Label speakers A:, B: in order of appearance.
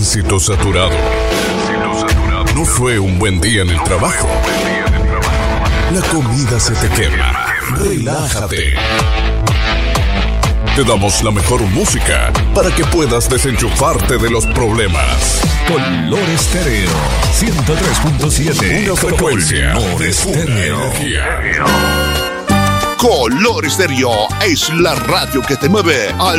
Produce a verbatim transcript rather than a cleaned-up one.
A: Tránsito saturado. No fue un buen día en el trabajo. La comida se te quema. Relájate. Te damos la mejor música para que puedas desenchufarte de los problemas.
B: Color Estéreo ciento tres punto siete.
A: Una frecuencia.
B: Color Estéreo.
C: Color Estéreo es la radio que te mueve al